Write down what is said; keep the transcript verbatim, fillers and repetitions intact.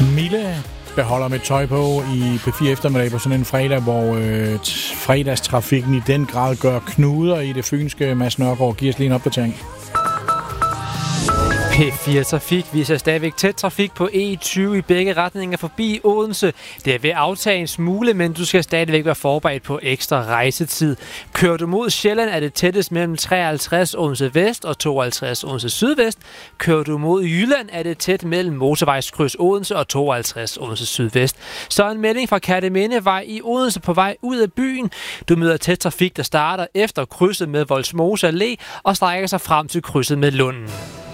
Mille beholder med tøj på i P fire eftermiddag på sådan en fredag, hvor øh, fredagstrafikken i den grad gør knuder i det fynske. Mads Nørgaard, giver os lige en opdatering. P fire Trafik viser stadigvæk tæt trafik på E tyve i begge retninger forbi Odense. Det er ved at aftage en smule, men du skal stadigvæk være forberedt på ekstra rejsetid. Kører du mod Sjælland, er det tættest mellem treoghalvtreds Odense Vest og tooghalvtreds Odense Sydvest. Kører du mod Jylland, er det tæt mellem motorvejskryds Odense og tooghalvtreds Odense Sydvest. Så en melding fra Kertemindevej i Odense på vej ud af byen. Du møder tæt trafik, der starter efter krydset med Vollsmose Allé og strækker sig frem til krydset med Lunden.